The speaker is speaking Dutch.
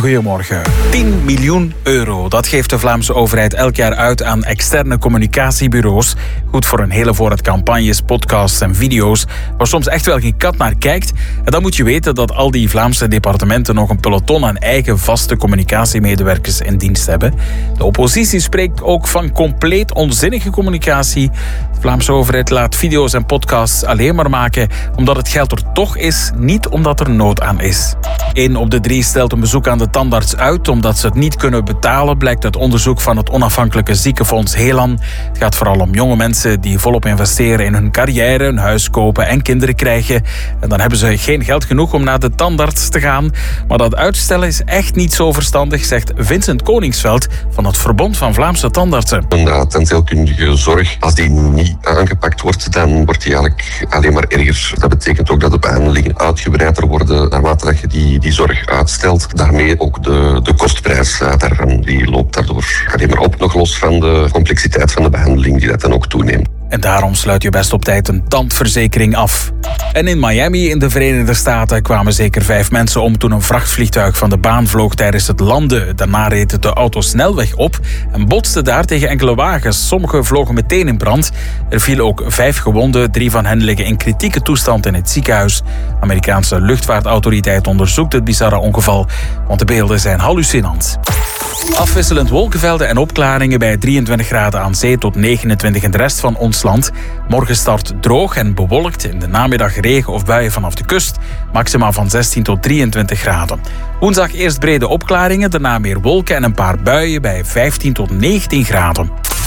goedemorgen. 10 miljoen euro, dat geeft de Vlaamse overheid elk jaar uit aan externe communicatiebureaus. Goed voor een hele voorraad campagnes, podcasts en video's, waar soms echt wel geen kat naar kijkt. En dan moet je weten dat al die Vlaamse departementen nog een peloton aan eigen vaste communicatiemedewerkers in dienst hebben. De oppositie spreekt ook van compleet onzinnige communicatie. De Vlaamse overheid laat video's en podcasts alleen maar maken omdat het geld er toch is, niet omdat er nood aan is. 1 op de 3 stelt een bezoek aan de tandarts uit omdat ze het niet kunnen betalen, blijkt uit onderzoek van het onafhankelijke ziekenfonds Helan. Het gaat vooral om jonge mensen die volop investeren in hun carrière, een huis kopen en kinderen krijgen. En dan hebben ze geen geld genoeg om naar de tandarts te gaan. Maar dat uitstellen is echt niet zo verstandig, zegt Vincent Koningsveld van het Verbond van Vlaamse Tandartsen. De tandheelkundige zorg, als die niet aangepakt wordt, dan wordt die eigenlijk alleen maar erger. Dat betekent ook dat de behandelingen uitgebreider worden naarmate dat je die zorg uitstelt. Daarmee ook de kostprijs daarvan, die loopt daardoor alleen maar op, nog los van de complexiteit van de behandeling die dat dan ook toeneemt. En daarom sluit je best op tijd een tandverzekering af. En in Miami in de Verenigde Staten kwamen zeker 5 mensen om toen een vrachtvliegtuig van de baan vloog tijdens het landen. Daarna reed de auto snelweg op en botste daar tegen enkele wagens. Sommige vlogen meteen in brand. Er vielen ook 5 gewonden. 3 van hen liggen in kritieke toestand in het ziekenhuis. De Amerikaanse luchtvaartautoriteit onderzoekt het bizarre ongeval, want de beelden zijn hallucinant. Afwisselend wolkenvelden en opklaringen bij 23 graden aan zee tot 29 in de rest van ons land. Morgen start droog en bewolkt. In de namiddag regen of buien vanaf de kust. Maximaal van 16 tot 23 graden. Woensdag eerst brede opklaringen, daarna meer wolken en een paar buien bij 15 tot 19 graden.